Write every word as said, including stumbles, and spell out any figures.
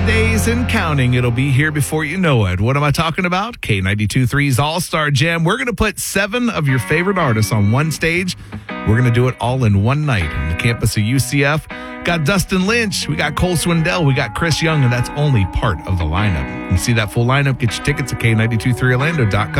days and counting. It'll be here before you know it. What am I talking about? K ninety-two point three's All-Star Jam. We're going to put seven of your favorite artists on one stage. We're going to do it all in one night on the campus of U C F. Got Dustin Lynch, we got Cole Swindell, we got Chris Young, and that's only part of the lineup. You can see that full lineup. Get your tickets at K ninety-two point three Orlando dot com.